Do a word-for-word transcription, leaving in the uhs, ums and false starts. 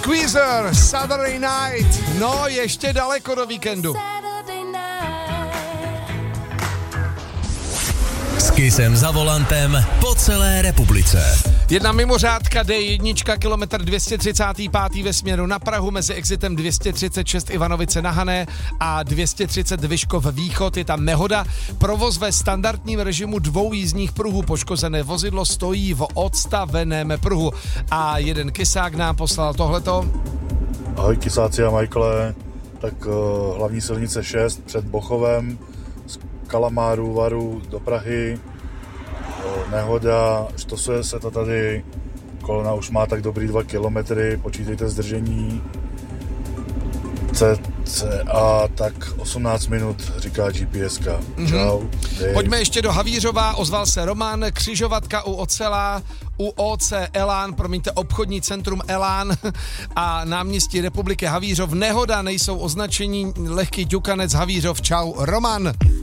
Squeezer, Saturday Night. No, ještě daleko do víkendu. S Kissem za volantem po celé republice. Jedna mimořádka D jedna, kilometr dvě stě třicet pět ve směru na Prahu mezi exitem dvě stě třicet šest Ivanovice na Hané a dvě stě třicet Vyškov východ. Je tam nehoda. Provoz ve standardním režimu dvou jízdních pruhů. Poškozené vozidlo stojí v odstaveném pruhu. A jeden kysák nám poslal tohleto. Ahoj kysáci a Michaele, tak uh, hlavní silnice šest před Bochovem z Kalamáru, Varu do Prahy. Nehoda, štosuje se to tady, kolona už má tak dobrý dva kilometry, počítejte zdržení. cca tak osmnáct minut, říká GPSka. Mm-hmm. Čau. Dej. Pojďme ještě do Havířova, ozval se Roman, křižovatka u Ocela, u O C Elán, promiňte, obchodní centrum Elán a náměstí Republiky Havířov. Nehoda, nejsou označení, lehký ťukanec Havířov. Čau, Roman.